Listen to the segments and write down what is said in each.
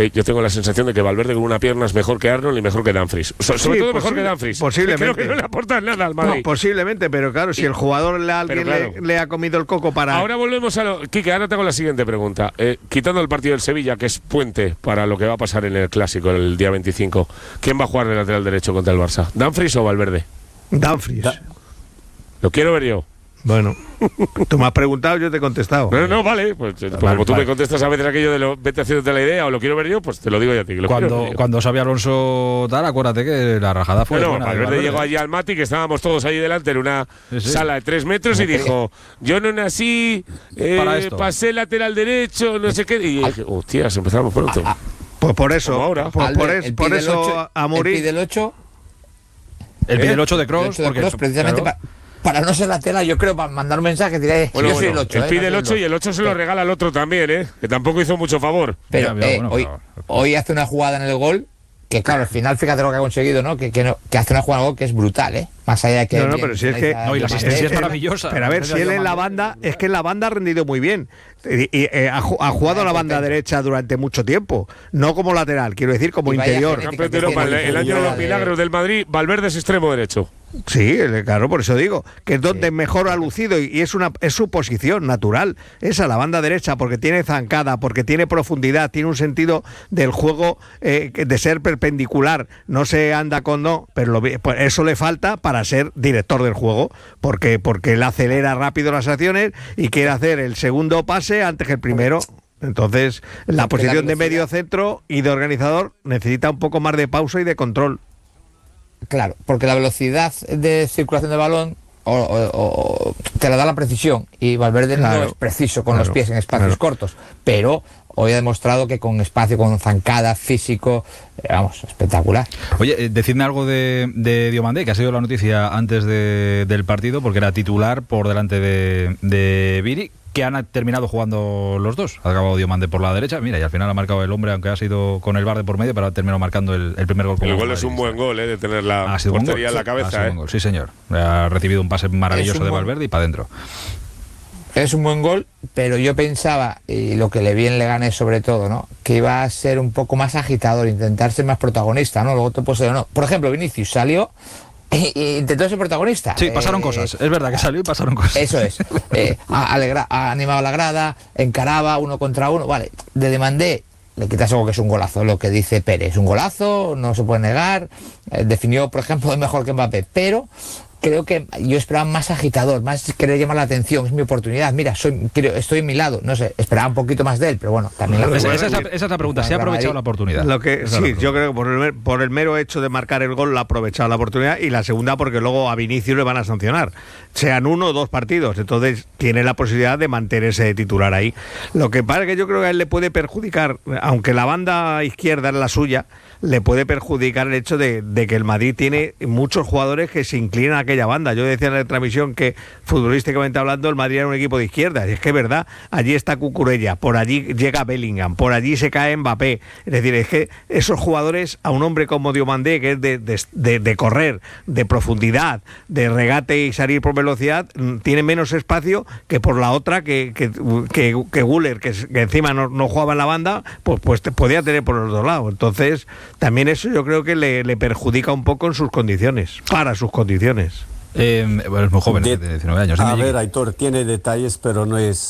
yo tengo la sensación de que Valverde con una pierna es mejor que Arnold y mejor que Dumfries. Sobre todo mejor que Dumfries. Posiblemente. Creo que no le aporta nada al Madrid. No, posiblemente, pero claro, si el jugador le ha comido el coco para... Ahora volvemos a Quique, ahora tengo la siguiente pregunta. Quitando el partido del Sevilla, que es puente para lo que va a pasar en el Clásico el día 25, ¿quién va a jugar de lateral derecho contra el Barça? ¿Dumfries o Valverde? Dumfries. Lo quiero ver yo. Bueno, tú me has preguntado, yo te he contestado. No, vale. Pues como tú me contestas a veces aquello de vete haciéndote la idea o lo quiero ver yo, pues te lo digo yo a ti. Cuando Xabi Alonso tal, acuérdate que la rajada fue buena. Valverde llegó allí al Mati, que estábamos todos allí delante en una sala de 3 metros y dijo, yo no nací, pasé lateral derecho, no sé qué. Y dije, hostias, empezamos pronto. Pues por eso, ahora. por eso Amorim... El pide el 8. El pide el 8 de Kroos, precisamente para no ser lateral, yo creo, para mandar un mensaje, diré, yo soy el 8. Él pide el 8 y el 8 se lo regala al otro también, que tampoco hizo mucho favor. Pero hoy hace una jugada en el gol, que claro, al final fíjate lo que ha conseguido, ¿no? Que hace una jugada en el gol que es brutal, Más allá de que... No, pero si es que... No, y la asistencia es maravillosa. Pero a ver, si él en la banda, es que en la banda ha rendido muy bien. Y ha jugado a la banda derecha durante mucho tiempo. No como lateral, quiero decir como interior. Campeón de Europa, el año de los milagros del Madrid, Valverde es extremo derecho. Sí, claro, por eso digo, que es donde mejor ha lucido y es su posición natural, esa, la banda derecha, porque tiene zancada, porque tiene profundidad, tiene un sentido del juego de ser perpendicular, no se anda con pero pues eso le falta para ser director del juego, porque él acelera rápido las acciones y quiere hacer el segundo pase antes que el primero. Entonces, la posición de medio centro y de organizador necesita un poco más de pausa y de control. Claro, porque la velocidad de circulación del balón te la da la precisión y Valverde no es preciso con los pies en espacios cortos, pero hoy ha demostrado que con espacio, con zancada, físico, espectacular. Oye, decidme algo de Diomandé, que ha sido la noticia antes del partido, porque era titular por delante de Viri, que han terminado jugando los dos. Ha acabado Diomandé por la derecha, mira, y al final ha marcado el hombre, aunque ha sido con el VAR de por medio, pero ha terminado marcando el primer gol. El gol es un buen gol, de tener la portería en la cabeza. Sí, señor. Ha recibido un pase maravilloso de Valverde y para adentro. Es un buen gol, pero yo pensaba, y lo que le vi en Leganés sobre todo, ¿no?, que iba a ser un poco más agitador, intentar ser más protagonista, ¿no? Luego te puedo ser o no. Por ejemplo, Vinicius salió e intentó ser protagonista. Sí, pasaron cosas. Es verdad que salió y pasaron cosas. Eso es. Ha animado a la grada, encaraba 1 contra 1. Vale, de Diomandé le quitas algo que es un golazo, lo que dice Pérez. Un golazo, no se puede negar. Definió, por ejemplo, mejor que Mbappé, pero... creo que yo esperaba más agitador, más querer llamar la atención, es mi oportunidad, mira, estoy en mi lado, no sé, esperaba un poquito más de él, pero bueno, también... Esa es la pregunta, ¿se ha aprovechado la oportunidad? Sí, yo creo que por el mero hecho de marcar el gol, la ha aprovechado la oportunidad, y la segunda porque luego a Vinicius le van a sancionar, sean 1 o 2 partidos, entonces tiene la posibilidad de mantenerse de titular ahí. Lo que pasa es que yo creo que a él le puede perjudicar, aunque la banda izquierda es la suya, le puede perjudicar el hecho de que el Madrid tiene muchos jugadores que se inclinan a aquella banda. Yo decía en la transmisión que, futbolísticamente hablando, el Madrid era un equipo de izquierda, y es que es verdad, allí está Cucurella, por allí llega Bellingham, por allí se cae Mbappé, es decir, es que esos jugadores, a un hombre como Diomandé, que es de correr, de profundidad, de regate y salir por velocidad, tiene menos espacio que por la otra, que Güler, que encima no jugaba en la banda, pues podía tener por los dos lados. Entonces también eso yo creo que le perjudica un poco en sus condiciones, para sus condiciones. Bueno, es muy joven, tiene 19 años. A ver, Aitor, tiene detalles, pero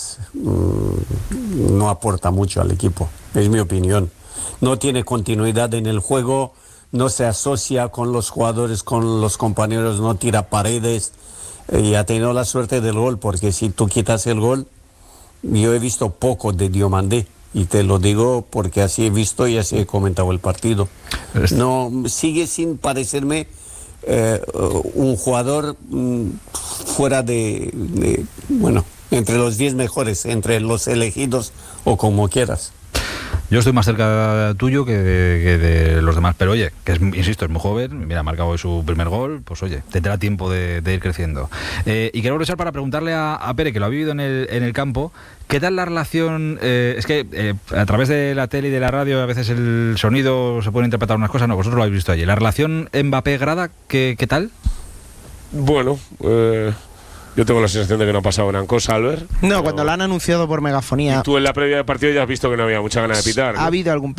no aporta mucho al equipo, es mi opinión. No tiene continuidad en el juego, no se asocia con los jugadores, con los compañeros, no tira paredes, y ha tenido la suerte del gol, porque si tú quitas el gol, yo he visto poco de Diomandé. Y te lo digo porque así he visto y así he comentado el partido. No, sigue sin parecerme un jugador fuera entre los 10 mejores, entre los elegidos o como quieras. Yo estoy más cerca tuyo que de los demás, pero oye, insisto, es muy joven, mira, ha marcado hoy su primer gol, pues oye, tendrá tiempo de ir creciendo. Y quiero aprovechar para preguntarle a Pere, que lo ha vivido en el campo, ¿qué tal la relación? Es que a través de la tele y de la radio a veces el sonido se puede interpretar unas cosas, no, vosotros lo habéis visto allí. ¿La relación Mbappé-Grada, qué tal? Bueno, yo tengo la sensación de que no ha pasado gran cosa, Albert. No, cuando lo han anunciado por megafonía. Y tú en la previa del partido ya has visto que no había mucha ganas de pitar, ¿no? Ha habido algún